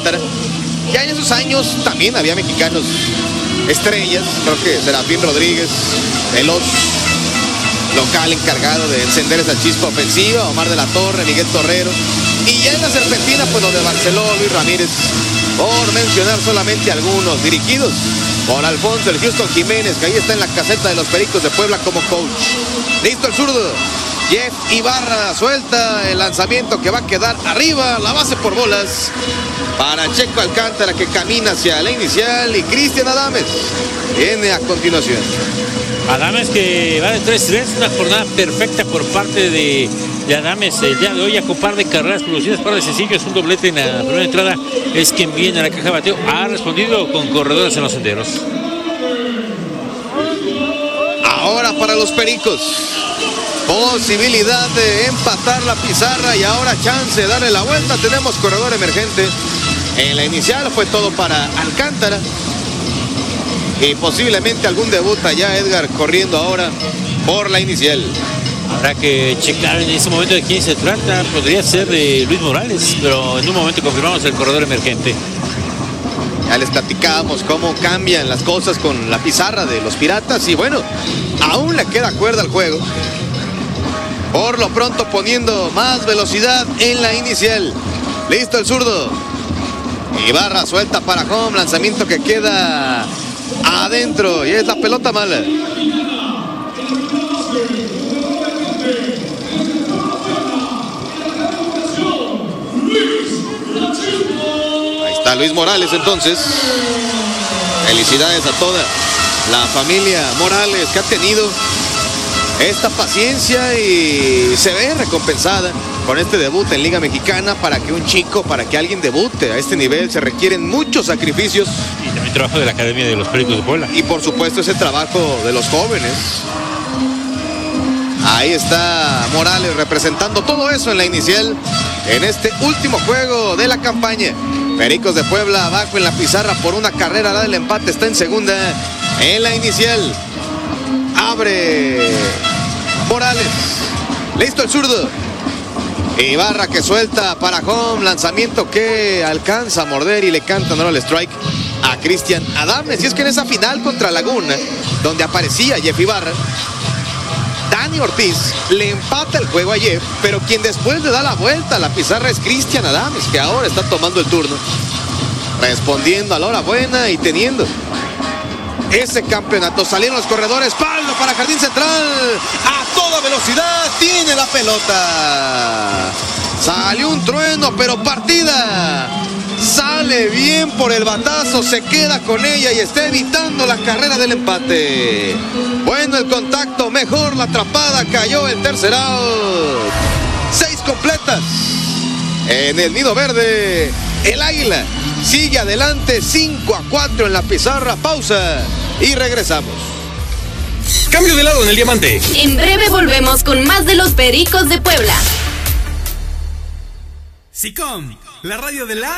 Alcántara. Ya en esos años también había mexicanos estrellas, creo que Serafín Rodríguez, veloz, local encargado de encender esa chispa ofensiva, Omar de la Torre, Miguel Torrero. Y ya en la Serpentina, pues lo de Barceló, Luis Ramírez, por mencionar solamente algunos, dirigidos por Alfonso el Houston Jiménez, que ahí está en la caseta de los Pericos de Puebla como coach. Listo el zurdo, Jeff Ibarra suelta el lanzamiento que va a quedar arriba, la base por bolas para Checo Alcántara, que camina hacia la inicial, y Cristian Adames viene a continuación. Adames, que va de 3-3, una jornada perfecta por parte de Adames el día de hoy, a con par de carreras producidas, par de sencillos, un doblete en la primera entrada. Es quien viene a la caja de bateo, ha respondido con corredores en los senderos. Ahora para los Pericos, posibilidad de empatar la pizarra y ahora chance de darle la vuelta. Tenemos corredor emergente. En la inicial fue todo para Alcántara y posiblemente algún debut allá, Edgar, corriendo ahora por la inicial. Habrá que checar en ese momento de quién se trata. Podría ser de Luis Morales, pero en un momento confirmamos el corredor emergente. Ya les platicábamos cómo cambian las cosas con la pizarra de los Piratas y bueno, aún le queda cuerda al juego. Por lo pronto poniendo más velocidad en la inicial. Listo el zurdo. Ibarra suelta para home, lanzamiento que queda adentro y es la pelota mala. Ahí está Luis Morales entonces. Felicidades a toda la familia Morales que ha tenido esta paciencia y se ve recompensada con este debut en Liga Mexicana. Para que un chico, para que alguien debute a este nivel, se requieren muchos sacrificios. Y también trabajo de la Academia de los Pericos de Puebla. Y por supuesto ese trabajo de los jóvenes. Ahí está Morales representando todo eso en la inicial, en este último juego de la campaña. Pericos de Puebla abajo en la pizarra por una carrera, la del empate está en segunda en la inicial. Abre Morales. Listo el zurdo. Ibarra que suelta para home, lanzamiento que alcanza a morder y le canta no al strike a Cristian Adames. Y es que en esa final contra Laguna, donde aparecía Jeff Ibarra, Dani Ortiz le empata el juego a Jeff, pero quien después le da la vuelta a la pizarra es Cristian Adames, que ahora está tomando el turno, respondiendo a la hora buena y teniendo ese campeonato. Salieron los corredores, palo para Jardín Central, a toda velocidad, tiene la pelota. Salió un trueno, pero partida. Sale bien por el batazo, se queda con ella y está evitando la carrera del empate. Bueno el contacto, mejor la atrapada, cayó el tercer out. 6 completas en el nido verde. El Águila sigue adelante, 5-4 en la pizarra. Pausa y regresamos. Cambio de lado en el diamante. En breve volvemos con más de los Pericos de Puebla. SICOM, la radio de la